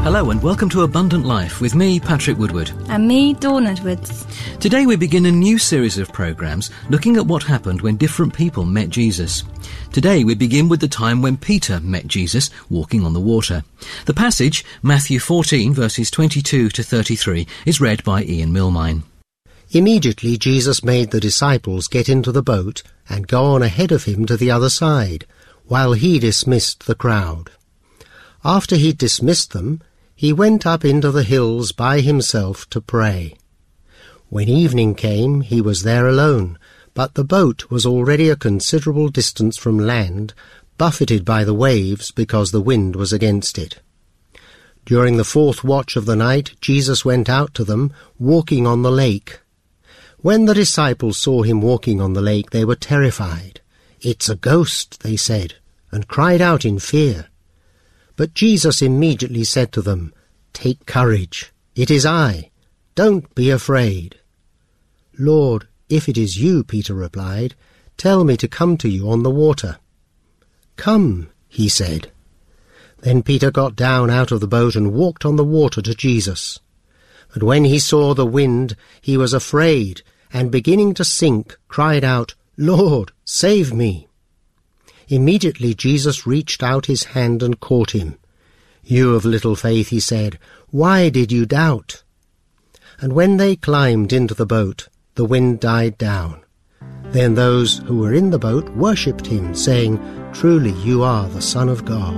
Hello and welcome to Abundant Life with me, Patrick Woodward. And me, Dawn Edwards. Today we begin a new series of programmes looking at what happened when different people met Jesus. Today we begin with the time when Peter met Jesus walking on the water. The passage, Matthew 14 verses 22 to 33, is read by Ian Milmine. Immediately Jesus made the disciples get into the boat and go on ahead of him to the other side, while he dismissed the crowd. After he'd dismissed them, he went up into the hills by himself to pray. When evening came, he was there alone, but the boat was already a considerable distance from land, buffeted by the waves because the wind was against it. During the fourth watch of the night, Jesus went out to them, walking on the lake. When the disciples saw him walking on the lake, they were terrified. "It's a ghost," they said, and cried out in fear. But Jesus immediately said to them, "Take courage, it is I. Don't be afraid." "Lord, if it is you," Peter replied, "tell me to come to you on the water." "Come," he said. Then Peter got down out of the boat and walked on the water to Jesus. But when he saw the wind, he was afraid, and beginning to sink, cried out, "Lord, save me." Immediately Jesus reached out his hand and caught him. "You of little faith," he said, "why did you doubt?" And when they climbed into the boat, the wind died down. Then those who were in the boat worshipped him, saying, "Truly you are the Son of God."